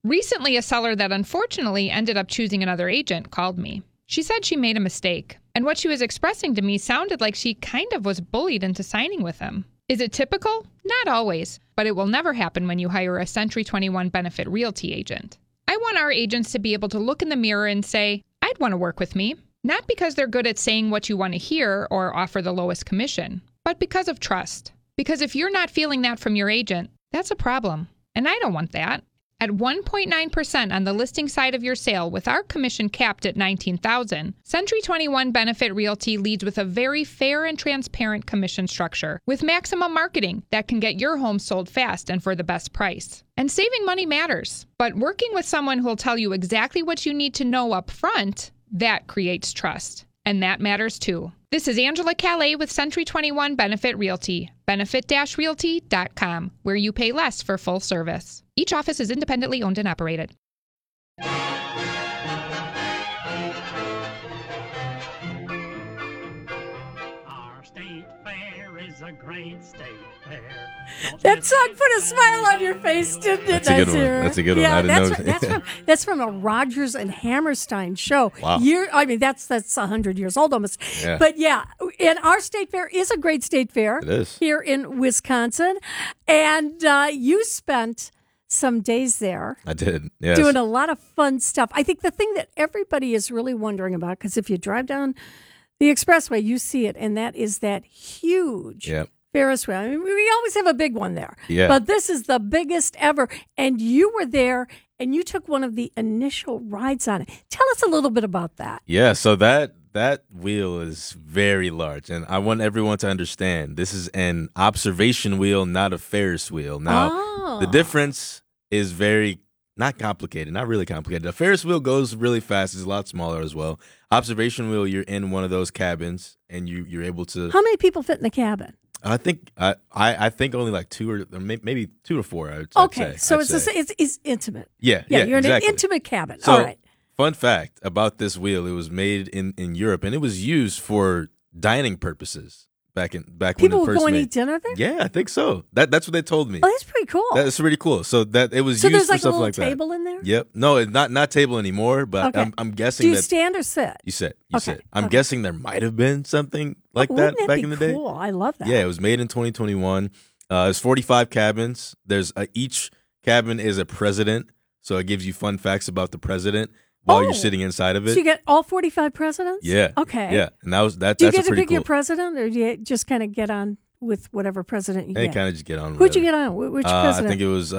Recently, a seller that unfortunately ended up choosing another agent called me. She said she made a mistake, and what she was expressing to me sounded like she kind of was bullied into signing with him. Is it typical? Not always, but it will never happen when you hire a Century 21 Benefit Realty agent. I want our agents to be able to look in the mirror and say, I'd want to work with me. Not because they're good at saying what you want to hear or offer the lowest commission, but because of trust. Because if you're not feeling that from your agent, that's a problem. And I don't want that. At 1.9% on the listing side of your sale with our commission capped at $19,000, Century 21 Benefit Realty leads with a very fair and transparent commission structure with maximum marketing that can get your home sold fast and for the best price. And saving money matters, but working with someone who'll tell you exactly what you need to know up front, that creates trust. And that matters too. This is Angela Calais with Century 21 Benefit Realty, benefit-realty.com, where you pay less for full service. Each office is independently owned and operated. Our state fair is a great state fair. That song put a smile on your face, didn't it? That's a good one. That's a good one. I didn't know. That's from a Rodgers and Hammerstein show. Wow. That's 100 years old almost. Yeah. But yeah, and our state fair is a great state fair. It is. Here in Wisconsin. And you spent some days there. I did, yes. Doing a lot of fun stuff. I think the thing that everybody is really wondering about, because if you drive down the expressway, you see it, and that is that huge Ferris wheel. I mean, we always have a big one there. Yeah. But this is the biggest ever. And you were there, and you took one of the initial rides on it. Tell us a little bit about that. Yeah, so that wheel is very large, and I want everyone to understand this is an observation wheel, not a Ferris wheel. Now, the difference is not complicated, not really complicated. A Ferris wheel goes really fast. It's a lot smaller as well. Observation wheel, you're in one of those cabins, and you're able to. How many people fit in the cabin? I think I think only like two or maybe 2 to 4. I'd okay, say. so it's intimate. Yeah, you're exactly. in an intimate cabin. So, all right. Fun fact about this wheel: it was made in Europe, and it was used for dining purposes back when people it first would go and made. eat dinner there. Yeah, I think so. That's what they told me. Oh, that's pretty cool. That's really cool. So that it was so used there's for like a stuff little like that. table in there. Yep. No, it's not table anymore. But Okay. I'm guessing Do you that stand or sit? you sit. Okay, I'm okay. guessing there might have been something like that Wouldn't back be in the day. cool? I love that. Yeah, it was made in 2021. There's 45 cabins. There's each cabin is a president, so it gives you fun facts about the president while you're sitting inside of it. So you get all 45 presidents? Yeah. Okay. Yeah, and Do you that's get a to pretty pick cool. your president, or do you just kind of get on with whatever president you They get? kind of just get on. Who'd you with it. get on? Which I president? think it was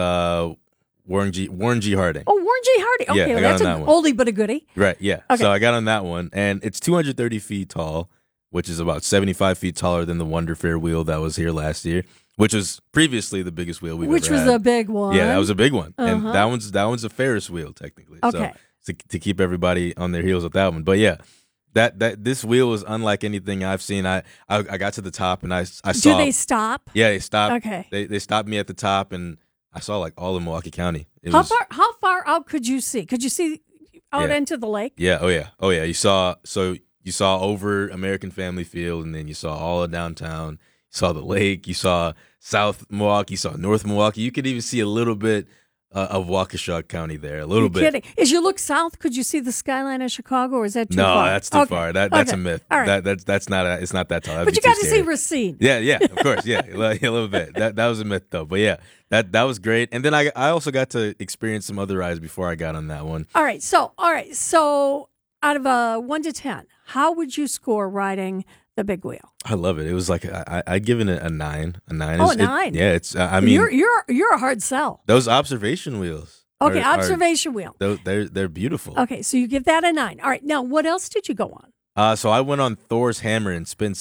Warren G. Harding. Oh, Warren G. Harding. Yeah, Okay, I well, got that's on an that one. oldie but a goodie. Right. Yeah. Okay. So I got on that one, and it's 230 feet tall, which is about 75 feet taller than the Wonder Fair wheel that was here last year, which was previously the biggest wheel we've Which ever was had. a big one. Yeah, that was a big one, and Uh-huh. that one's a Ferris wheel technically. Okay. So to keep everybody on their heels with that one, but yeah, that this wheel was unlike anything I've seen. I got to the top and I saw. Do they stop? Yeah, they stopped. Okay. They stopped me at the top, and I saw like all of Milwaukee County. How far out could you see? Could you see out Yeah. into the lake? Yeah. Oh yeah. You saw over American Family Field, and then you saw all of downtown. You saw the lake. You saw South Milwaukee. You saw North Milwaukee. You could even see a little bit of Waukesha County there. A little You're bit. kidding. As you look south, could you see the skyline of Chicago, or is that too No, far? that's too Okay. far. That's Okay. a myth. All right. That's not. It's not that tall. That'd But be you too got to see scary. Racine. Yeah, of course, yeah, a little bit. That was a myth though, but yeah, that was great. And then I also got to experience some other rides before I got on that one. All right. So out of a 1 to 10, how would you score riding the big wheel? I love it. It was like I'd given it a 9. A 9. Oh, a 9. Yeah, it's. I mean, you're a hard sell. those observation wheels. Okay, are- observation wheel. They're beautiful. Okay, so you give that a 9. All right. Now, what else did you go on? So I went on Thor's Hammer and Spin